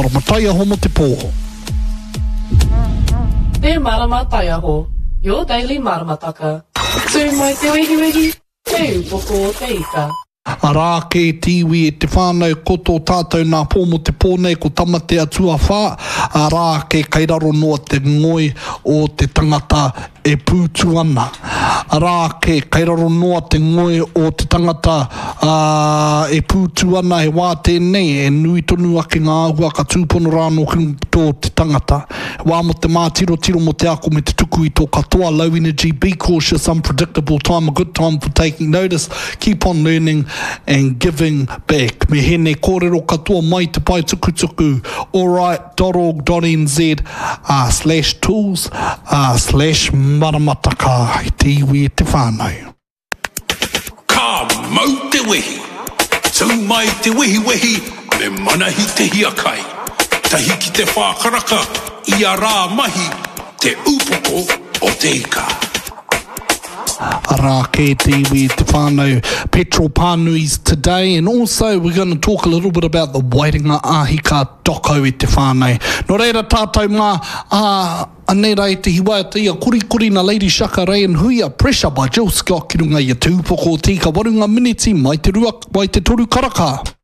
Matai aho mo te pō. Te maramatai aho, your daily maramataka. Tū mai te wehi, te upoko o te ika. Arā ke tiwi e te whānau koto tātou nā pō mo te pōnei ko tamate atua whā. Arā ke kairaro noa te ngoi o te tangata e pūtu ana. Arā ke kairaro noa te ngoi o te tangata e pūtu ana he wā tēnei e nui tonu ake ngā ahua ka tūpono rāno tō te tangata. Wā mo te mātiro mo te ako me te tuku i tō katoa. Low energy, be cautious, unpredictable time, a good time for taking notice. Keep on learning and giving back. Me hene kōrero katoa mai te pai tukutuku. alright.org.nz/tools/maramataka. I te iwi e te whānau. Ka mau te wehi. Tau mai te wehi me manahi te hiakai. Tahi ki te whākaraka i a rā mahi te upoko o te ika. Arā ke te iwi te whānau. Petrol Pānui's today, and also we're going to talk a little bit about the Wairinga Ahika Doko i te whānau. Nō reira tātou mā, anei rei te hiwa te ia kuri na Lady Shaka Ray and Huia, Pressure by Jill Scott ki runga i a tūpoko o tika warunga miniti mai te toru karaka.